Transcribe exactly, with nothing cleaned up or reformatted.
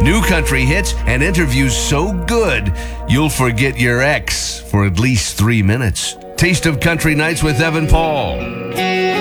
New country hits and interviews so good, you'll forget your ex for at least three minutes. Taste of Country Nights with Evan Paul.